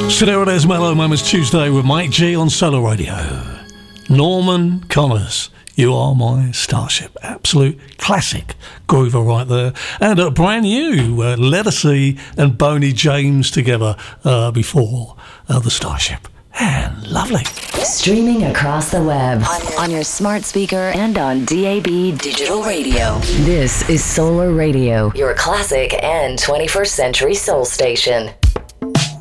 So there it is, Mellow Moments Tuesday with Mike G on Solar Radio. Norman Connors, You Are My Starship. Absolute classic groover right there. And brand new, Lettercy and Boney James together before the Starship. And lovely. Streaming across the web, on your smart speaker and on DAB Digital Radio. This is Solar Radio, your classic and 21st century soul station.